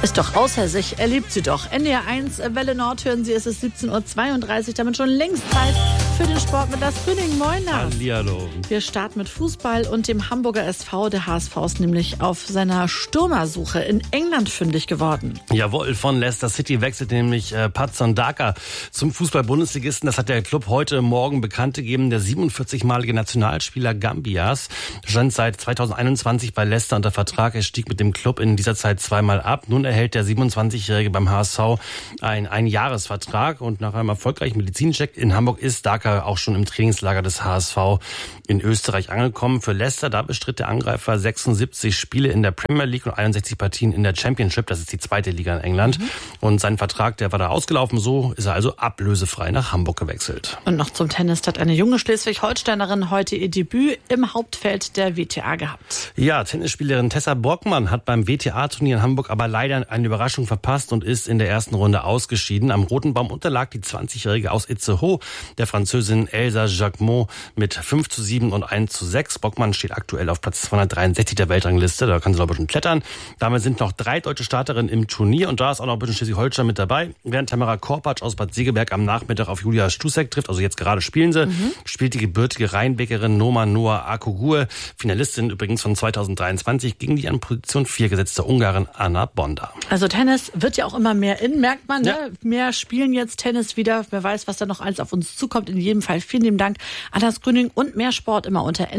Ist doch außer sich, er liebt sie doch. NDR 1, Welle Nord hören Sie, es ist 17.32 Uhr, damit schon längst Zeit für den Sport mit Lars Grüning. Moin, Lars. Hallihallo. Wir starten mit Fußball und dem Hamburger SV. Der HSV ist nämlich auf seiner Stürmersuche in England fündig geworden. Jawohl, von Leicester City wechselt nämlich Patson Daka zum Fußball-Bundesligisten. Das hat der Club heute Morgen bekannt gegeben. Der 47-malige Nationalspieler Gambias stand seit 2021 bei Leicester unter Vertrag. Er stieg mit dem Club in dieser Zeit zweimal ab. Nun erhält der 27-Jährige beim HSV einen Einjahresvertrag und nach einem erfolgreichen Medizincheck in Hamburg ist Daka auch schon im Trainingslager des HSV in Österreich angekommen. Für Leicester, da bestritt der Angreifer 76 Spiele in der Premier League und 61 Partien in der Championship. Das ist die zweite Liga in England. Und sein Vertrag, der war da ausgelaufen. So ist er also ablösefrei nach Hamburg gewechselt. Und noch zum Tennis. Da hat eine junge Schleswig-Holsteinerin heute ihr Debüt im Hauptfeld der WTA gehabt. Ja, Tennisspielerin Tessa Borgmann hat beim WTA-Turnier in Hamburg aber leider eine Überraschung verpasst und ist in der ersten Runde ausgeschieden. Am roten Baum unterlag die 20-Jährige aus Itzehoe der Französin Elsa Jacquemot mit 5:7 und 1:6. Borgmann steht aktuell auf Platz 263 der Weltrangliste. Da kann sie noch ein bisschen klettern. Damit sind noch 3 deutsche Starterinnen im Turnier und da ist auch noch ein bisschen Schleswig-Holstein mit dabei. Während Tamara Korpatsch aus Bad Segeberg am Nachmittag auf Julia Stusek trifft, also jetzt gerade spielen sie, spielt die gebürtige Rheinbeckerin Noma Noa Akugur, Finalistin übrigens von 2023, gegen die an Position 4 gesetzte Ungarin Anna Bonda. Also Tennis wird ja auch immer mehr in, merkt man. Ja. Ne? Mehr spielen jetzt Tennis wieder. Wer weiß, was da noch alles auf uns zukommt. In jedem Fall vielen lieben Dank an Lars Grüning und mehr Sport immer unter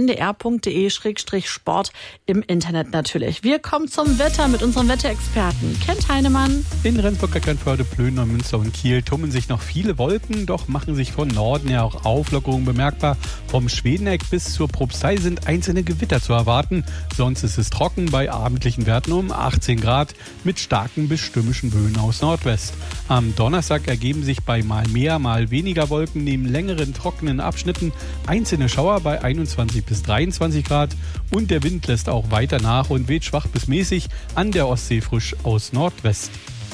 ndr.de/sport im Internet natürlich. Wir kommen zum Wetter mit unserem Wetterexperten Kent Heinemann. In Rendsburg, Eckernförde, Plön, Münster und Kiel tummeln sich noch viele Wolken, doch machen sich von Norden her auch Auflockerungen bemerkbar. Vom Schwedeneck bis zur Propstei sind einzelne Gewitter zu erwarten. Sonst ist es trocken bei abendlichen Werten um 18 Grad mit starken bis stürmischen Böen aus Nordwest. Am Donnerstag ergeben sich bei mal mehr, mal weniger Wolken neben längeren trockenen Abschnitten einzelne Schauer bei 21 bis 23 Grad und der Wind lässt auch weiter nach und weht schwach bis mäßig an der Ostsee frisch aus Nordwest.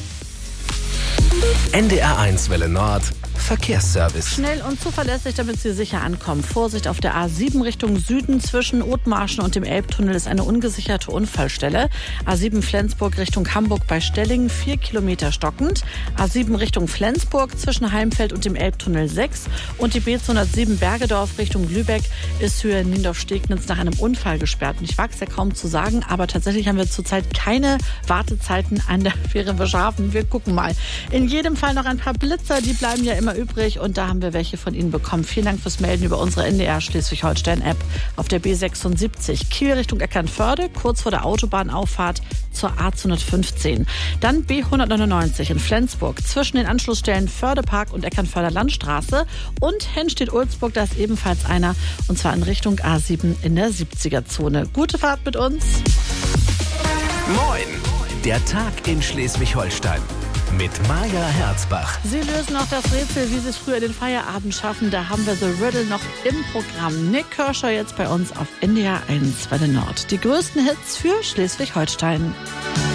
NDR 1 Welle Nord Verkehrsservice. Schnell und zuverlässig, damit Sie sicher ankommen. Vorsicht auf der A7 Richtung Süden zwischen Othmarschen und dem Elbtunnel ist eine ungesicherte Unfallstelle. A7 Flensburg Richtung Hamburg bei Stellingen 4 Kilometer stockend. A7 Richtung Flensburg zwischen Heimfeld und dem Elbtunnel 6. Und die B207 Bergedorf Richtung Lübeck ist Höhe Niendorf-Stegnitz nach einem Unfall gesperrt. Und ich wage es ja kaum zu sagen, aber tatsächlich haben wir zurzeit keine Wartezeiten an der Fähre Beschaffen. Wir gucken mal. In jedem Fall noch ein paar Blitzer, die bleiben ja immer übrig und da haben wir welche von Ihnen bekommen. Vielen Dank fürs Melden über unsere NDR Schleswig-Holstein-App auf der B76. Kiel Richtung Eckernförde, kurz vor der Autobahnauffahrt zur A215. Dann B199 in Flensburg zwischen den Anschlussstellen Fördepark und Eckernförder Landstraße und Hennstedt-Ulzburg, da ist ebenfalls einer und zwar in Richtung A7 in der 70er-Zone. Gute Fahrt mit uns. Moin, der Tag in Schleswig-Holstein. Mit Maja Herzbach. Sie lösen auch das Rätsel, wie Sie es früher den Feierabend schaffen. Da haben wir The Riddle noch im Programm. Nick Kershaw jetzt bei uns auf NDR 1 Welle Nord. Die größten Hits für Schleswig-Holstein.